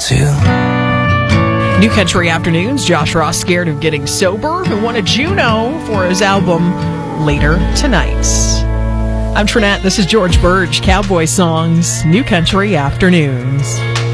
too. New Country Afternoons, Josh Ross scared of getting sober, who won a Juno for his album Later Tonight. I'm Trinette, this is George Burge, Cowboy Songs, New Country Afternoons.